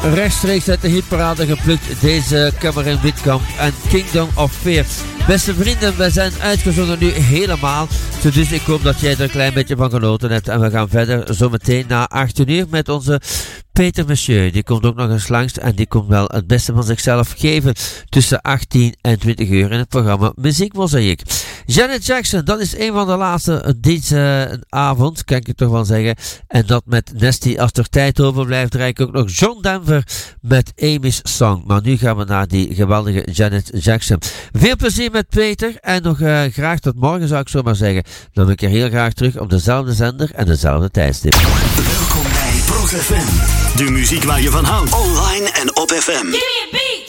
rechtstreeks uit de hitparade geplukt. Deze Cameron Witkamp en Kingdom of Fear. Beste vrienden, we zijn uitgezongen nu helemaal. Dus ik hoop dat jij er een klein beetje van genoten hebt. En we gaan verder zometeen na 18 uur met onze Peter Monsieur. Die komt ook nog eens langs en die komt wel het beste van zichzelf geven tussen 18 en 20 uur in het programma Muziek Mozaïek. Janet Jackson, dat is een van de laatste deze avond, kan ik het toch wel zeggen. En dat met Nasty. Als er tijd overblijft, draai ik ook nog John Denver met Amy's Song. Maar nu gaan we naar die geweldige Janet Jackson. Veel plezier met Peter en nog graag tot morgen, zou ik zo maar zeggen. Dan ben ik er heel graag terug op dezelfde zender en dezelfde tijdstip. Welkom bij Prog FM. De muziek waar je van houdt. Online en op FM. Give me a beat.